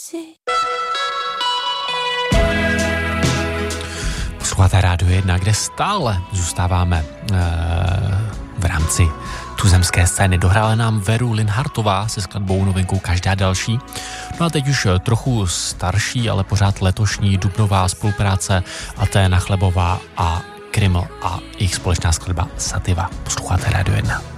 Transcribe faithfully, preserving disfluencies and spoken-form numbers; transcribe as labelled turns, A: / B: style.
A: Posloucháte Rádio jedna, kde stále zůstáváme e, v rámci tuzemské scény. Dohrála nám Veru Linhartová se skladbou novinkou Každá další. No a teď už trochu starší, ale pořád letošní dubnová spolupráce Aténa Chlebová a Kryml a jejich společná skladba Sativa. Posloucháte Rádio jedna.